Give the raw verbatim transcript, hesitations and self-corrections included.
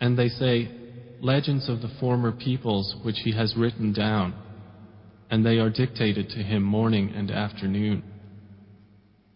And they say, legends of the former peoples which he has written down, and they are dictated to him morning and afternoon.